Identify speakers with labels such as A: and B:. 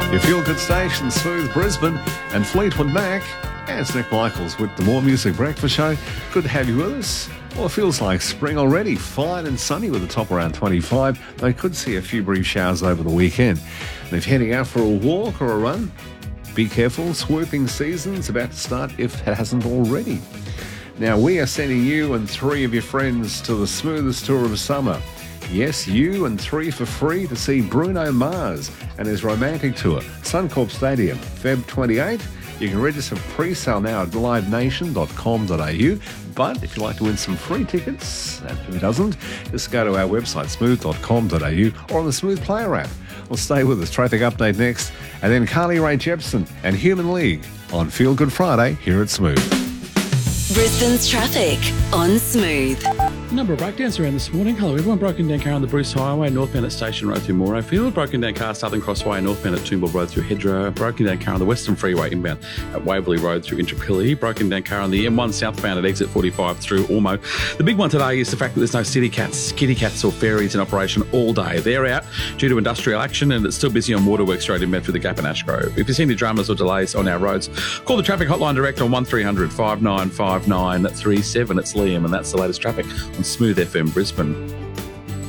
A: Your feel-good station, Smooth Brisbane and Fleetwood Mac. And it's Nick Michaels with the More Music Breakfast Show. Good to have you with us. Well, it feels like spring already. Fine and sunny with a top around 25. They could see a few brief showers over the weekend. And if heading out for a walk or a run, be careful. Swooping season's about to start if it hasn't already. Now, we are sending you and 3 of your friends to the smoothest tour of summer. Yes, you and 3 for free to see Bruno Mars and his romantic tour, Suncorp Stadium, Feb 28. You can register for pre-sale now at livenation.com.au. But if you'd like to win some free tickets, and who doesn't, just go to our website, smooth.com.au, or on the Smooth Player app. Well, stay with us. Traffic update next. And then Carly Rae Jepsen and Human League on Feel Good Friday here at Smooth.
B: Brisbane's traffic on Smooth.
C: A number of breakdowns around this morning. Hello everyone. Broken down car on the Bruce Highway, northbound at Station Road through Morayfield. Broken down car Southern Crossway, northbound at Toombul Road through Hedgerow. Broken down car on the Western Freeway inbound at Waverley Road through Intrapilli. Broken down car on the M1 southbound at exit 45 through Ormo. The big one today is the fact that there's no kitty cats or ferries in operation all day. They're out due to industrial action and it's still busy on Waterworks Road in Medford, the Gap and Ashgrove. If you see any dramas or delays on our roads, call the traffic hotline direct on 1300 595937. It's Liam and that's the latest traffic on Smooth FM Brisbane.